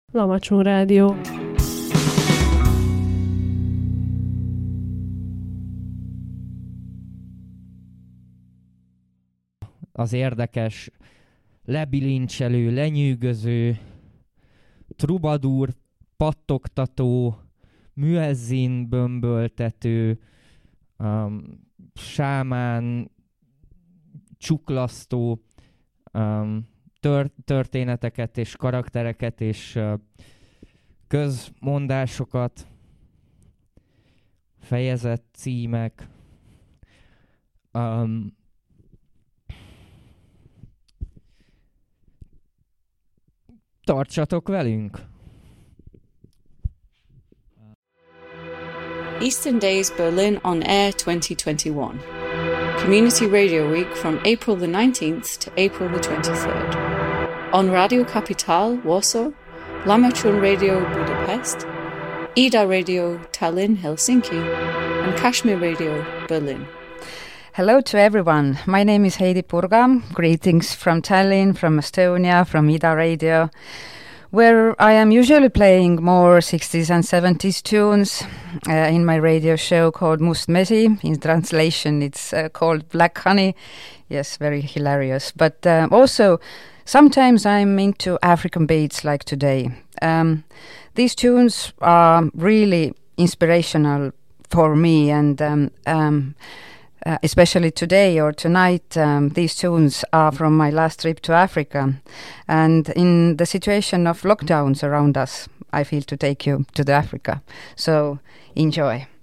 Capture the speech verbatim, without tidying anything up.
Lamacson Rádió. Az érdekes, lebilincselő, lenyűgöző, trubadúr, pattogtató, müezzin bömböltető, um, sámán, csuklasztó um, tör- történeteket és karaktereket és uh, közmondásokat, fejezet címek, um, tartsatok velünk! Eastern Days Berlin on Air twenty twenty-one. Community Radio Week from April the nineteenth to April the twenty-third. On Radio Capital, Warsaw, Lamacson Radio Budapest, Ida Radio Tallinn, Helsinki, and Kashmir Radio Berlin. Hello to everyone. My name is Heidi Purga. Greetings from Tallinn, from Estonia, from Ida Radio, where I am usually playing more sixties and seventies tunes uh, in my radio show called Must Mesi. In translation, it's uh, called Black Honey. Yes, very hilarious. But uh, also, sometimes I'm into African beats like today. Um, these tunes are really inspirational for me, and um, um, Uh, especially today or tonight, um, these tunes are from my last trip to Africa. And in the situation of lockdowns around us, I feel to take you to the Africa. So enjoy.